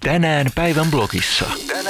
Tänään päivän blogissa.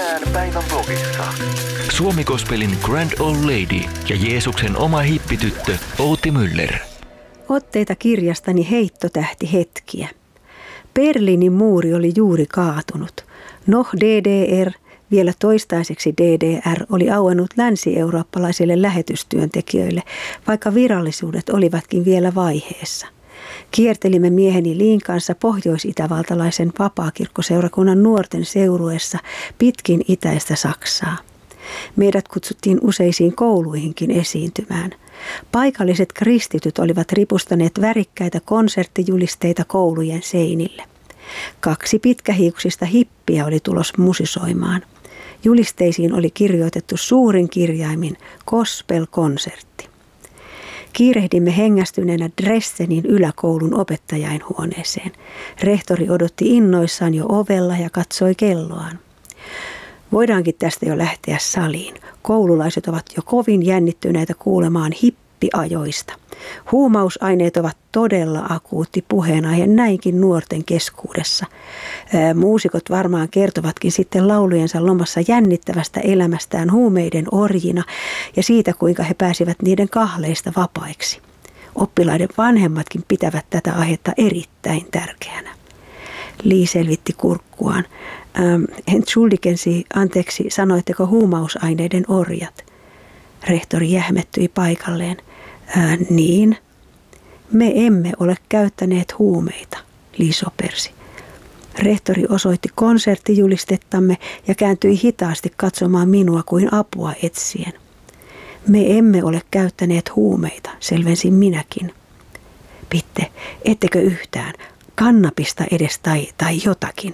Suomi Gospelin Grand Old Lady ja Jeesuksen oma hippityttö Outi Müller. Otteita kirjastani Heittotähti hetkiä. Berliinin muuri oli juuri kaatunut. DDR, vielä toistaiseksi DDR, oli auennut länsi-eurooppalaisille lähetystyöntekijöille, vaikka virallisuudet olivatkin vielä vaiheessa. Kiertelimme mieheni Liin kanssa pohjois-itävaltalaisen vapaakirkkoseurakunnan nuorten seurueessa pitkin itäistä Saksaa. Meidät kutsuttiin useisiin kouluihinkin esiintymään. Paikalliset kristityt olivat ripustaneet värikkäitä konserttijulisteita koulujen seinille. 2 pitkähiuksista hippiä oli tulos musisoimaan. Julisteisiin oli kirjoitettu suurin kirjaimin Gospel-konsertti. Kiirehdimme hengästyneenä Dresdenin yläkoulun opettajainhuoneeseen. Rehtori odotti innoissaan jo ovella ja katsoi kelloaan. Voidaankin tästä jo lähteä saliin. Koululaiset ovat jo kovin jännittyneitä kuulemaan hippiajoista. Huumausaineet ovat todella akuutti puheenaihe näinkin nuorten keskuudessa. Muusikot varmaan kertovatkin sitten laulujensa lomassa jännittävästä elämästään huumeiden orjina ja siitä, kuinka he pääsivät niiden kahleista vapaiksi. Oppilaiden vanhemmatkin pitävät tätä aihetta erittäin tärkeänä. Lee selvitti kurkkuaan. Entschuldigen Sie, anteeksi, sanoitteko huumausaineiden orjat? Rehtori jähmettyi paikalleen. Niin. Me emme ole käyttäneet huumeita, Lee sopersi. Rehtori osoitti konserttijulistettamme ja kääntyi hitaasti katsomaan minua kuin apua etsien. Me emme ole käyttäneet huumeita, selvensin minäkin. Pitte, ettekö yhtään? Kannabista edes tai jotakin.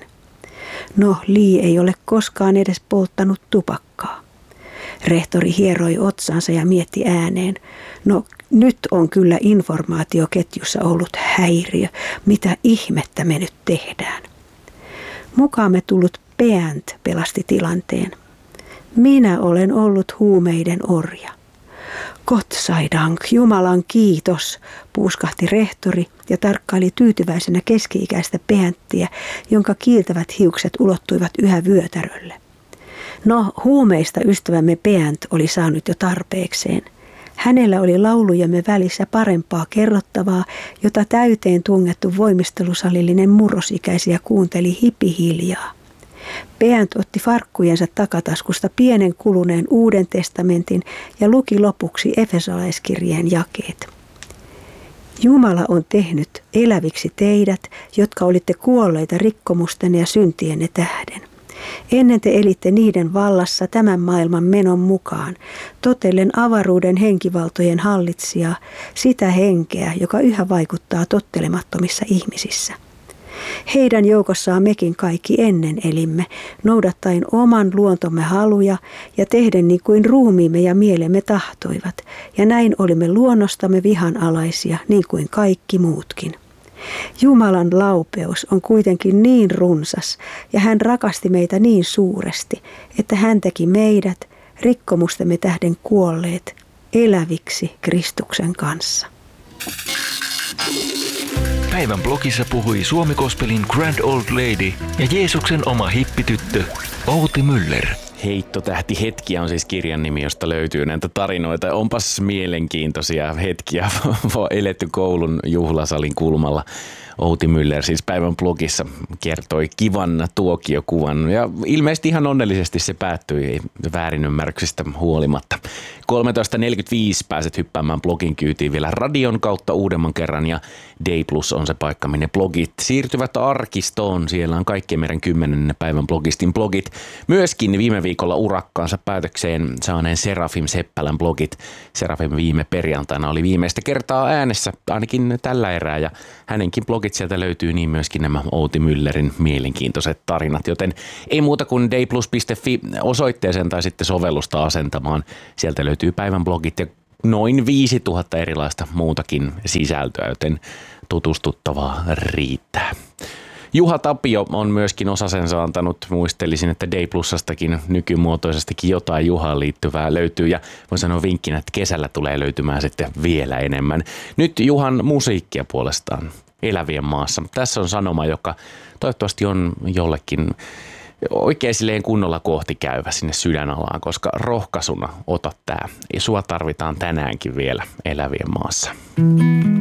Lee ei ole koskaan edes polttanut tupakkaa. Rehtori hieroi otsansa ja mietti ääneen. Nyt on kyllä informaatioketjussa ollut häiriö. Mitä ihmettä me nyt tehdään? Mukaamme tullut Beant pelasti tilanteen. Minä olen ollut huumeiden orja. Gott sei Dank, Jumalan kiitos, puuskahti rehtori ja tarkkaili tyytyväisenä keski-ikäistä Beanttiä, jonka kiiltävät hiukset ulottuivat yhä vyötärölle. Huumeista ystävämme Beant oli saanut jo tarpeekseen. Hänellä oli laulujemme välissä parempaa kerrottavaa, jota täyteen tungettu voimistelusalillinen murrosikäisiä kuunteli hipihiljaa. Beant otti farkkujensa takataskusta pienen kuluneen Uuden testamentin ja luki lopuksi Efesolaiskirjeen jakeet. Jumala on tehnyt eläviksi teidät, jotka olitte kuolleita rikkomustenne ja syntienne tähden. Ennen te elitte niiden vallassa tämän maailman menon mukaan, totellen avaruuden henkivaltojen hallitsijaa, sitä henkeä, joka yhä vaikuttaa tottelemattomissa ihmisissä. Heidän joukossaan mekin kaikki ennen elimme, noudattaen oman luontomme haluja ja tehden niin kuin ruumiimme ja mielemme tahtoivat, ja näin olimme luonnostamme vihanalaisia niin kuin kaikki muutkin. Jumalan laupeus on kuitenkin niin runsas ja hän rakasti meitä niin suuresti, että hän teki meidät, rikkomustemme tähden kuolleet, eläviksi Kristuksen kanssa. Päivän blogissa puhui Suomi Gospelin Grand Old Lady ja Jeesuksen oma hippityttö Outi Müller. Heittotähti hetkiä on siis kirjan nimi, josta löytyy näitä tarinoita. Onpas mielenkiintoisia hetkiä eletty koulun juhlasalin kulmalla. Outi Müller siis päivän blogissa kertoi kivan tuokiokuvan ja ilmeisesti ihan onnellisesti se päättyi väärinymmärryksistä huolimatta. 13.45 pääset hyppäämään blogin kyytiin vielä radion kautta uudemman kerran ja Day Plus on se paikka, minne blogit siirtyvät arkistoon. Siellä on kaikkien meidän 10. päivän blogistin blogit. Myöskin viime viikolla urakkaansa päätökseen saaneen Serafim Seppälän blogit. Serafim viime perjantaina oli viimeistä kertaa äänessä, ainakin tällä erää ja hänenkin blogit sieltä löytyy niin myöskin nämä Outi Müllerin mielenkiintoiset tarinat, joten ei muuta kuin dayplus.fi osoitteeseen tai sitten sovellusta asentamaan. Sieltä löytyy päivän blogit ja noin 5000 erilaista muutakin sisältöä, joten tutustuttavaa riittää. Juha Tapio on myöskin osasensa antanut. Muistelisin, että Day Plusastakin nykymuotoisestikin jotain Juhaan liittyvää löytyy ja voin sanoa vinkkinä, että kesällä tulee löytymään sitten vielä enemmän. Nyt Juhan musiikkia puolestaan. elävien maassa. Tässä on sanoma, joka toivottavasti on jollekin oikein silleen kunnolla kohti käyvä sinne sydänalaan, koska rohkaisuna ota tää. Ja sua tarvitaan tänäänkin vielä elävien maassa.